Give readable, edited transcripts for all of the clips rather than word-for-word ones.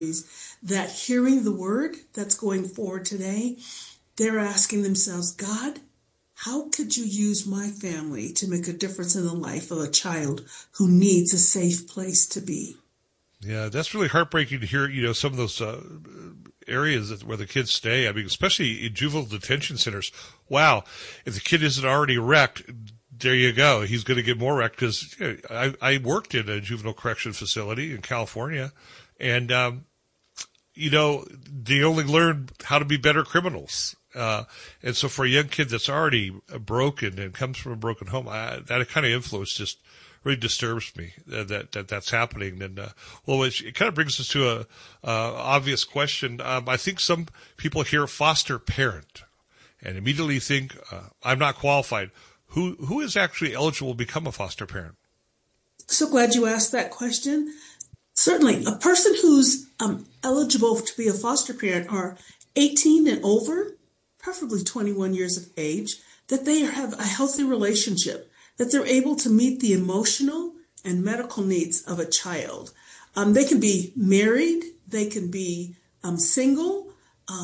that hearing the word that's going forward today, they're asking themselves, God, how could you use my family to make a difference in the life of a child who needs a safe place to be? Yeah, that's really heartbreaking to hear, some of those areas where the kids stay. I mean, especially in juvenile detention centers. Wow, if the kid isn't already wrecked, there you go. He's going to get more wrecked because I worked in a juvenile correction facility in California, and, they only learn how to be better criminals. And so for a young kid that's already broken and comes from a broken home, that kind of influence just really disturbs me that's happening. And, it kind of brings us to a obvious question. I think some people hear foster parent and immediately think, I'm not qualified. Who is actually eligible to become a foster parent? So glad you asked that question. Certainly, a person who's eligible to be a foster parent are 18 and over, preferably 21 years of age, that they have a healthy relationship, that they're able to meet the emotional and medical needs of a child. They can be married, they can be single,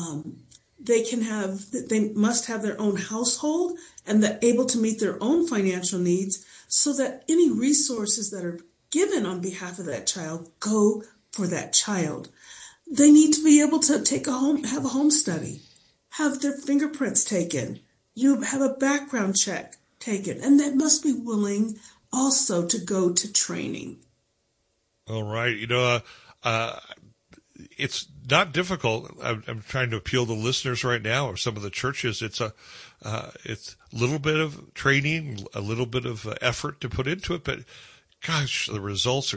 they must have their own household and they're able to meet their own financial needs so that any resources that are given on behalf of that child go for that child. They need to be able to have a home study, have their fingerprints taken, you have a background check taken, and they must be willing also to go to training. All right. It's not difficult. I'm trying to appeal to listeners right now or some of the churches. It's a little bit of training, a little bit of effort to put into it, but gosh, the results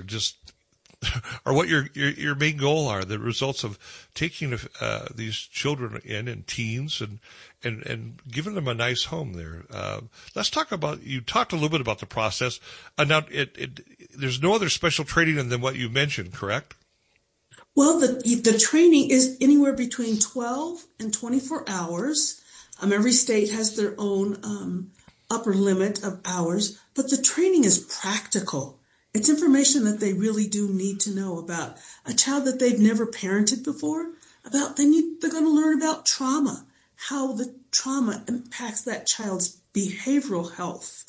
are what your main goal are. The results of taking these children in and teens and giving them a nice home there. Let's talk about. You talked a little bit about the process. Now, there's no other special training than what you mentioned, correct? Well, the training is anywhere between 12 and 24 hours. Every state has their own upper limit of hours, but the training is practical. It's information that they really do need to know about a child that they've never parented before. They're going to learn about trauma, how the trauma impacts that child's behavioral health.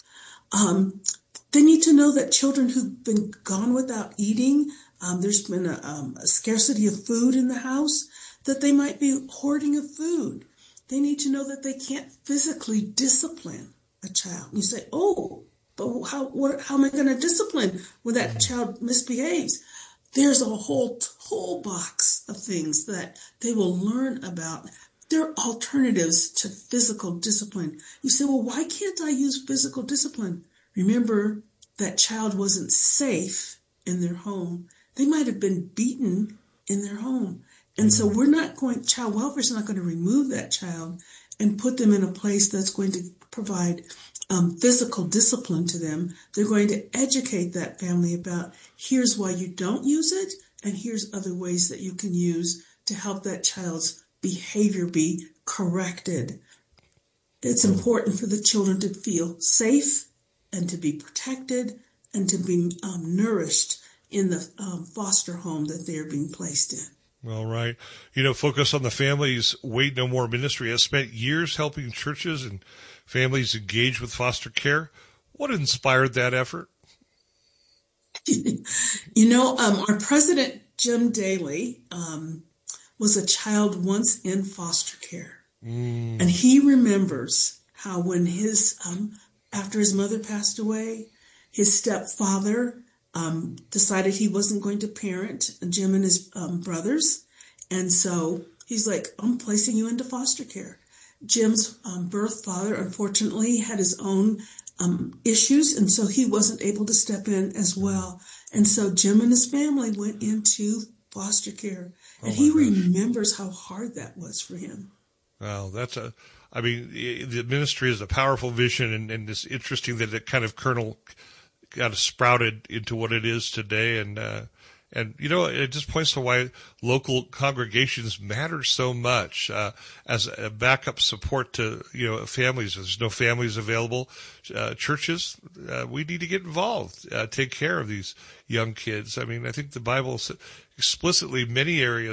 They need to know that children who've been gone without eating, there's been a scarcity of food in the house, that they might be hoarding of food. They need to know that they can't physically discipline a child. And you say, but how am I going to discipline when that child misbehaves? There's a whole toolbox of things that they will learn about. There are alternatives to physical discipline. You say, well, why can't I use physical discipline? Remember, that child wasn't safe in their home. They might have been beaten in their home. And so child welfare is not going to remove that child and put them in a place that's going to provide physical discipline to them. They're going to educate that family about here's why you don't use it, and here's other ways that you can use to help that child's behavior be corrected. It's important for the children to feel safe and to be protected and to be nourished in the foster home that they're being placed in. All right. Focus on the Families Wait No More ministry has spent years helping churches and families engage with foster care. What inspired that effort? Our president, Jim Daly, was a child once in foster care. And he remembers how when after his mother passed away, his stepfather decided he wasn't going to parent Jim and his brothers. And so he's like, I'm placing you into foster care. Jim's birth father, unfortunately, had his own issues, and so he wasn't able to step in as well. And so Jim and his family went into foster care. And he remembers how hard that was for him. Wow, the ministry is a powerful vision, and it's interesting that it kind of got sprouted into what it is today, and And, it just points to why local congregations matter so much as a backup support to, families. If there's no families available, churches, we need to get involved, take care of these young kids. I mean, I think the Bible explicitly, many areas,